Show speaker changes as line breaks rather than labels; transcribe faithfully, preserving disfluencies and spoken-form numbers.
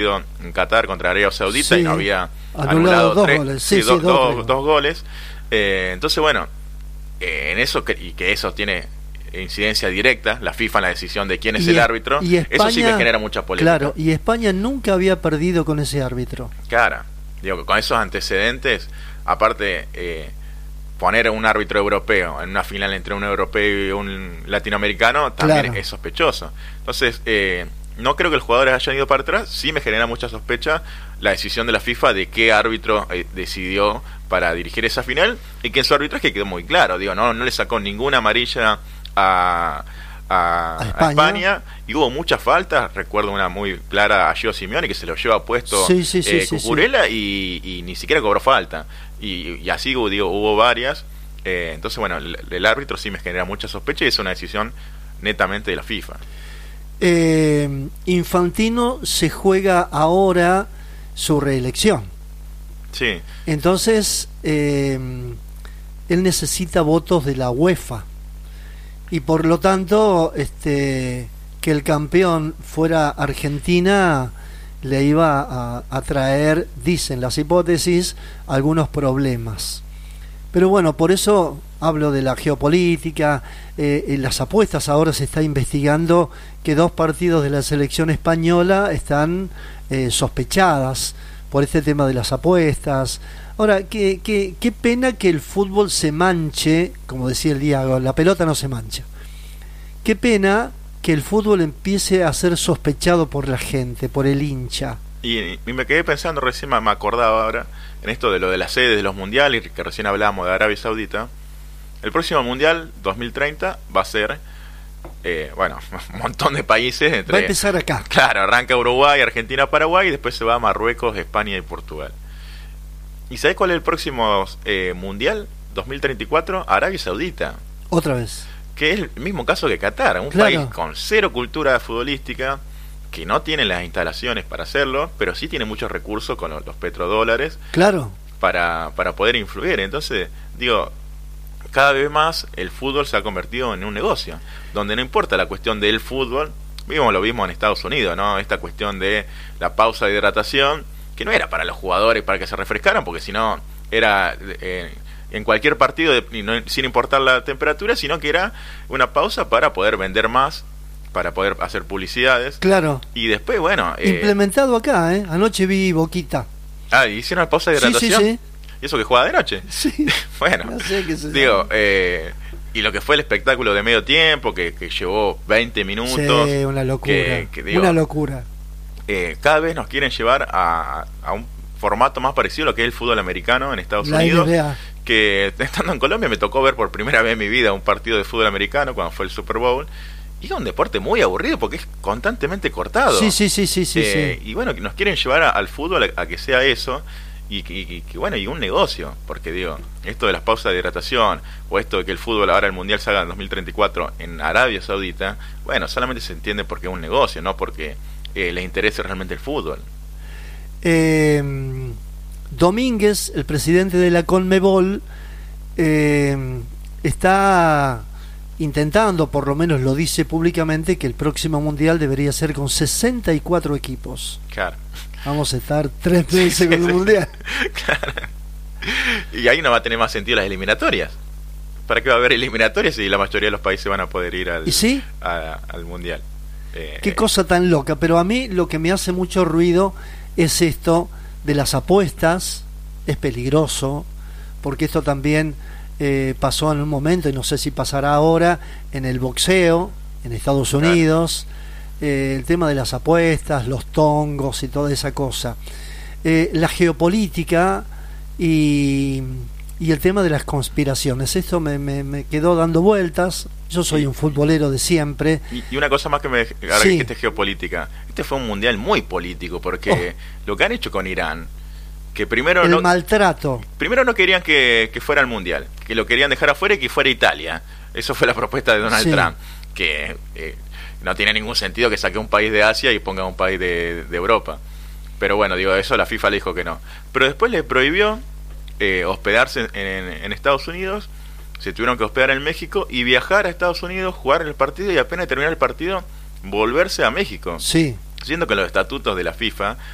partido en Qatar contra Arabia Saudita,
sí,
y no había
anulado,
anulado
dos
tres,
goles, sí,
sí,
sí,
do,
dos,
do, dos goles. Eh, entonces, bueno, eh, en eso, que, y que eso tiene incidencia directa, la FIFA en la decisión de quién es
y
el
es,
árbitro,
y España,
eso sí me genera mucha polémica.
Claro, y España nunca había perdido con ese árbitro.
Claro, digo, con esos antecedentes, aparte, eh, poner a un árbitro europeo en una final entre un europeo y un latinoamericano también
Claro.
es sospechoso. Entonces, eh, no creo que los jugadores hayan ido para atrás. Sí me genera mucha sospecha la decisión de la FIFA de qué árbitro eh, decidió para dirigir esa final, y que en su arbitraje quedó muy claro. Digo, no, no le sacó ninguna amarilla a, a,
¿A España?
a España, y hubo muchas faltas. Recuerdo una muy clara a Gio Simeone, que se lo lleva puesto
Sí, sí, sí,
eh,
sí,
Cucurella, sí. Y, y ni siquiera cobró falta. Y, y así, digo, hubo varias. Eh, entonces, bueno, el, el árbitro sí me genera mucha sospecha, y es una decisión netamente de la FIFA.
Eh, Infantino se juega ahora su reelección.
Sí.
Entonces, eh, él necesita votos de la UEFA. Y por lo tanto, este, que el campeón fuera Argentina le iba a, a traer, dicen las hipótesis, algunos problemas. Pero bueno, por eso hablo de la geopolítica. Eh, en las apuestas ahora se está investigando que dos partidos de la selección española están eh, sospechadas por este tema de las apuestas. Ahora, qué, qué, qué pena que el fútbol se manche, como decía el Diego, la pelota no se mancha. Qué pena que el fútbol empiece a ser sospechado por la gente, por el hincha.
Y, y me quedé pensando, recién me acordaba ahora, en esto de lo de las sedes de los mundiales, que recién hablábamos de Arabia Saudita. El próximo mundial, dos mil treinta, va a ser, eh, bueno, un montón de países. Entre,
va a empezar acá.
Claro, arranca Uruguay, Argentina, Paraguay, y después se va a Marruecos, España y Portugal. ¿Y sabés cuál es el próximo eh, mundial? dos mil treinta y cuatro, Arabia Saudita.
Otra vez.
Que es el mismo caso que Qatar, un
Claro.
país con cero cultura futbolística, que no tiene las instalaciones para hacerlo, pero sí tiene muchos recursos con los, los petrodólares.
Claro.
Para, para poder influir. Entonces, digo, cada vez más el fútbol se ha convertido en un negocio, donde no importa la cuestión del fútbol. Vimos lo mismo en Estados Unidos, ¿no? Esta cuestión de la pausa de hidratación, que no era para los jugadores para que se refrescaran, porque si no era eh, en cualquier partido de, y no, sin importar la temperatura, sino que era una pausa para poder vender más, para poder hacer publicidades.
Claro.
Y después, bueno, eh,
implementado acá, ¿eh? Anoche vi Boquita.
Ah, hicieron la pausa de hidratación.
Sí, sí, sí.
¿Y eso que juega de noche?
Sí.
Bueno,
No sé qué se
digo,
llama.
eh, y lo que fue el espectáculo de medio tiempo, que, que llevó veinte minutos.
Sí, una locura.
Que, que digo,
una locura.
Eh, cada vez nos quieren llevar a, a un formato más parecido a lo que es el fútbol americano en Estados
La
Unidos.
N B A.
Que estando en Colombia me tocó ver por primera vez en mi vida un partido de fútbol americano cuando fue el Super Bowl. Y es un deporte muy aburrido porque es constantemente cortado.
Sí, sí, sí, sí, sí,
eh,
sí.
Y bueno, que nos quieren llevar a, al fútbol a, a que sea eso. Y que bueno, y un negocio, porque digo, esto de las pausas de hidratación, o esto de que el fútbol ahora el mundial salga en dos mil treinta y cuatro en Arabia Saudita, bueno, solamente se entiende porque es un negocio, no porque eh, les interese realmente el fútbol.
Eh, Domínguez, el presidente de la CONMEBOL, eh, está intentando, por lo menos lo dice públicamente, que el próximo mundial debería ser con sesenta y cuatro equipos.
Claro.
Vamos a estar tres meses
Sí,
con el
sí,
mundial.
Claro. Y ahí no va a tener más sentido las eliminatorias. ¿Para qué va a haber eliminatorias si la mayoría de los países van a poder ir al,
¿Y sí?
a, al mundial? Eh,
Qué cosa tan loca. Pero a mí lo que me hace mucho ruido es esto de las apuestas. Es peligroso, porque esto también eh, pasó en un momento, y no sé si pasará ahora, en el boxeo, en Estados Unidos. Claro. Eh, el tema de las apuestas, los tongos y toda esa cosa. Eh, la geopolítica y, y el tema de las conspiraciones. Esto me, me, me quedó dando vueltas. Yo soy un futbolero de siempre.
Y, y una cosa más que me ahora
sí.
que este es geopolítica. Este fue un mundial muy político, porque oh. lo que han hecho con Irán, que primero
el
no,
maltrato.
Primero no querían que, que fuera el mundial, que lo querían dejar afuera y que fuera Italia. Eso fue la propuesta de Donald sí. Trump, que eh, no tiene ningún sentido que saque un país de Asia y ponga un país de, de Europa. Pero bueno, digo, eso la FIFA le dijo que no. Pero después le prohibió eh, hospedarse en, en, en Estados Unidos. Se tuvieron que hospedar en México y viajar a Estados Unidos, jugar el partido y apenas terminar el partido volverse a México.
Sí.
Siendo que los estatutos de la FIFA